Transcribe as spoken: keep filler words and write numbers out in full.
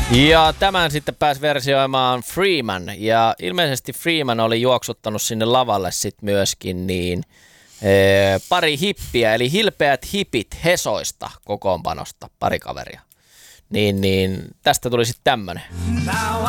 Ja tämän sitten pääsi versioimaan Freeman, ja ilmeisesti Freeman oli juoksuttanut sinne lavalle sitten myöskin niin ee, pari hippiä, eli hilpeät hipit Hesoista kokoonpanosta, pari kaveria. Niin, niin tästä tuli sitten tämmönen.